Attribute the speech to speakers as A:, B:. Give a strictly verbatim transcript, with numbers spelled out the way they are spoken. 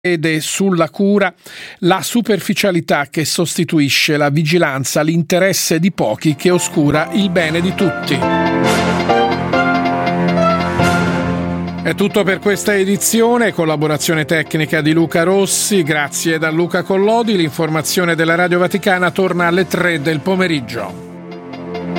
A: vede sulla cura la superficialità che sostituisce la vigilanza, l'interesse di pochi che oscura il bene di tutti. È tutto per questa edizione, collaborazione tecnica di Luca Rossi, grazie da Luca Collodi. L'informazione della Radio Vaticana torna alle tre del pomeriggio.